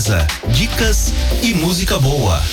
Dicas e música boa.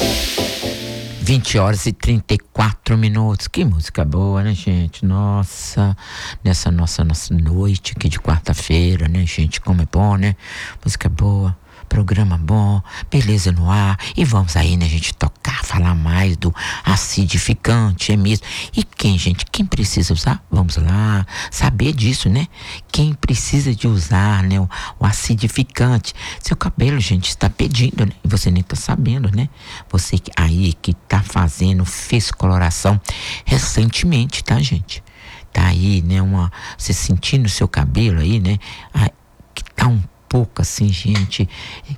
20h34. Que música boa, né, gente? Nossa, nessa nossa noite aqui de quarta-feira, né, gente? Como é bom, né? Música boa, programa bom, beleza no ar. E vamos aí, né, gente, tocar, falar mais do acidificante, é mesmo. E quem, gente, quem precisa usar? Vamos lá, saber disso, né? Quem precisa de usar, né, o acidificante. Seu cabelo, gente, está pedindo, né? E você nem tá sabendo, né? Você aí que tá fez coloração recentemente, tá, gente? Tá aí, né, você sentindo o seu cabelo aí, né? Que tá um pouco assim, gente,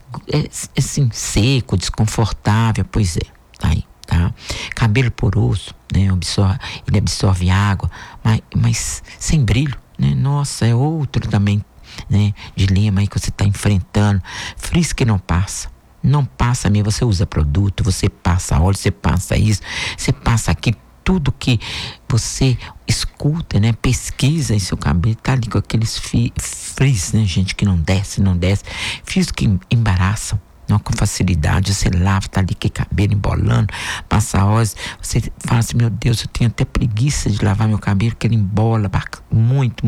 assim, seco, desconfortável, pois é, tá aí, tá? Cabelo poroso, né, ele absorve água, mas sem brilho, né? Nossa, é outro também, né, dilema aí que você tá enfrentando. Frizz que não passa mesmo. Você usa produto, você passa óleo, você passa isso, você passa aqui, tudo que você escuta, né, pesquisa em seu cabelo, tá ali com aqueles frizz, né, gente, que não desce, fios que embaraçam, não, com facilidade. Você lava, tá ali com o cabelo embolando, passa óleo, você fala assim, meu Deus, eu tenho até preguiça de lavar meu cabelo, que ele embola muito,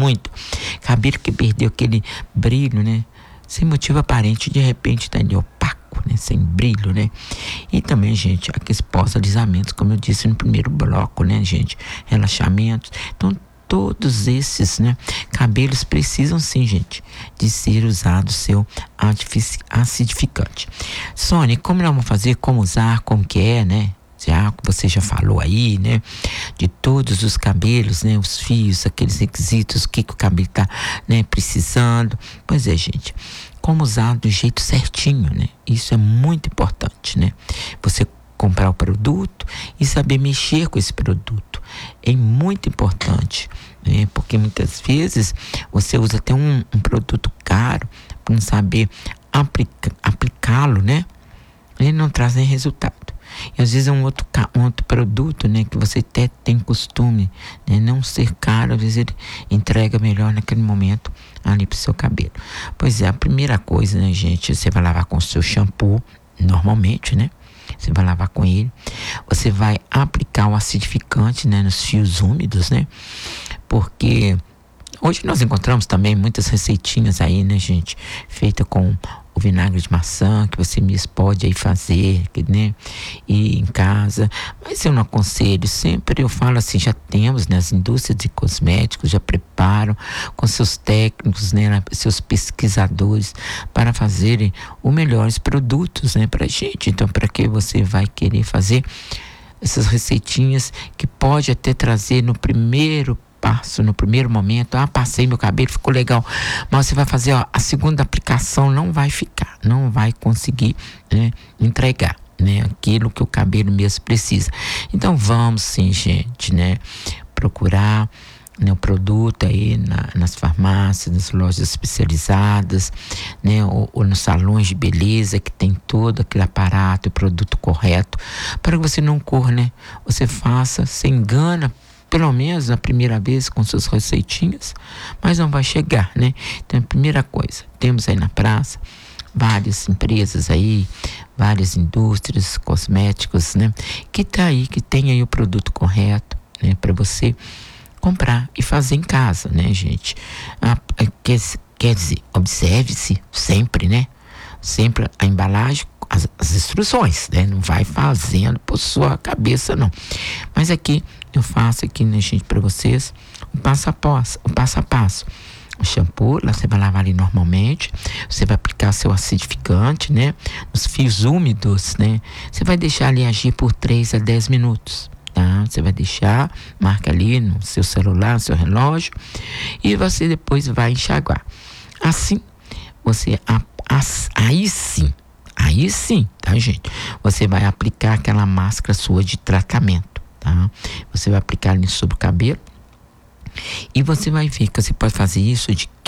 cabelo que perdeu aquele brilho, né, sem motivo aparente, de repente tá ali opaco, né, sem brilho, né? E também, gente, aqueles pós-alisamentos, como eu disse no primeiro bloco, né, gente, relaxamentos. Então, todos esses, né, cabelos precisam sim, gente, de ser usado seu acidificante. Sônia, como nós vamos fazer, como usar, como que é, né? Você já falou aí, né, de todos os cabelos, né, os fios, aqueles requisitos, o que o cabelo tá, né, precisando. Pois é, gente, como usar do jeito certinho, né? Isso é muito importante, né? Você comprar o produto e saber mexer com esse produto é muito importante, né? Porque muitas vezes você usa até um produto caro para não saber aplicá-lo, né? Ele não traz nem resultado. E às vezes é um outro produto, né, que você até tem costume, né, não ser caro, às vezes ele entrega melhor naquele momento ali pro seu cabelo. Pois é, a primeira coisa, né, gente, você vai lavar com o seu shampoo, normalmente, né? Você vai lavar com ele. Você vai aplicar o acidificante, né, nos fios úmidos, né? Porque hoje nós encontramos também muitas receitinhas aí, né, gente, feita com o vinagre de maçã, que você mesmo pode aí fazer, né, e em casa. Mas eu não aconselho, sempre eu falo assim, já temos, né, as indústrias de cosméticos já preparam com seus técnicos, né, seus pesquisadores para fazerem os melhores produtos, né, pra gente. Então, para que você vai querer fazer essas receitinhas que pode até trazer no primeiro momento, passei meu cabelo, ficou legal, mas você vai fazer, a segunda aplicação não vai conseguir, né, entregar, né, aquilo que o cabelo mesmo precisa. Então vamos sim, gente, né, procurar, né, o produto aí nas farmácias, nas lojas especializadas, né, ou nos salões de beleza que tem todo aquele aparato, o produto correto, para que você não corra, né, você faça, se engana pelo menos na primeira vez com suas receitinhas, mas não vai chegar, né? Então, a primeira coisa, temos aí na praça várias empresas aí, várias indústrias cosméticos, né? Que tem aí o produto correto, né? Para você comprar e fazer em casa, né, gente? Quer dizer, observe-se sempre, né? Sempre a embalagem, as instruções, né? Não vai fazendo por sua cabeça, não. Mas aqui, eu faço aqui, né, gente, para vocês, o passo a passo. O shampoo, lá você vai lavar ali normalmente, você vai aplicar seu acidificante, né, nos fios úmidos, né, você vai deixar ali agir por 3 a 10 minutos, tá? Você vai deixar, marca ali no seu celular, no seu relógio, e você depois vai enxaguar. Assim, você, aí sim, tá, gente? Você vai aplicar aquela máscara sua de tratamento. Tá? Você vai aplicar ali sobre o cabelo e você vai ver que você pode fazer isso de